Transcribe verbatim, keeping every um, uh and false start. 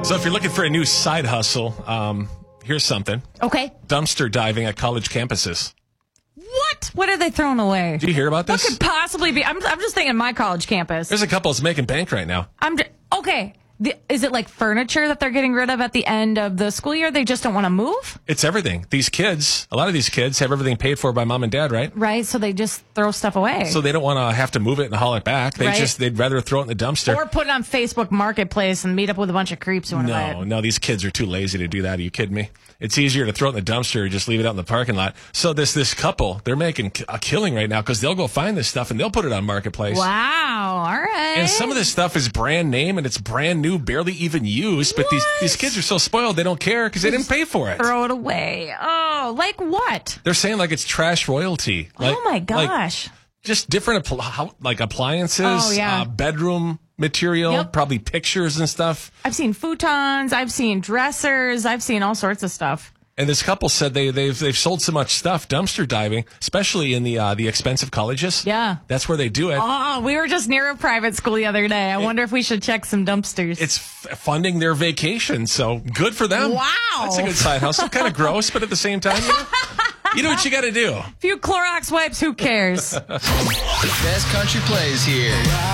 So if you're looking for a new side hustle, um, here's something. Okay. Dumpster diving at college campuses. What? What are they throwing away? Do you hear about What this? could possibly be? I'm, I'm just thinking my college campus. There's a couple that's making bank right now. I'm j- okay. The, is it like furniture that they're getting rid of at the end of the school year? They just don't want to move? It's everything. These kids, a lot of these kids have everything paid for by mom and dad, right? Right. So they just throw stuff away. So they don't want to have to move it and haul it back. They Right. just, they'd rather throw it in the dumpster. Or put it on Facebook Marketplace and meet up with a bunch of creeps who want to buy No, it. no, these kids are too lazy to do that. Are you kidding me? It's easier to throw it in the dumpster or just leave it out in the parking lot. So this this couple, they're making a killing right now because they'll go find this stuff and they'll put it on Marketplace. Wow. All right. And some of this stuff is brand name and it's brand new, barely even used. But these, What? these kids are so spoiled, they don't care because they didn't pay for it. Throw it away. Oh, like what? They're saying like it's trash royalty. Like, oh, my like gosh. just different appl- how- like appliances, Oh, yeah. uh, bedroom material, Yep. probably pictures and stuff. I've seen futons. I've seen dressers. I've seen all sorts of stuff. And this couple said they, they've they've sold so much stuff dumpster diving, especially in the uh, the expensive colleges. Yeah. That's where they do it. Oh, we were just near a private school the other day. I wonder if we should check some dumpsters. It's f- funding their vacation, so good for them. Wow. That's a good side hustle. Kind of gross, but at the same time, you know, you know what you got to do. A few Clorox wipes, who cares? The best country plays here.